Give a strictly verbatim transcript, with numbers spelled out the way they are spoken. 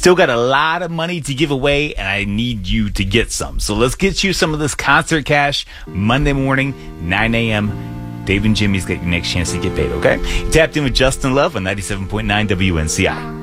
Still got a lot of money to give away, and I need you to get some. So let's get you some of this concert cash Monday morning, nine a.m. Dave and Jimmy's got your next chance to get paid, okay? Tapped in with Justin Love on ninety-seven point nine W N C I.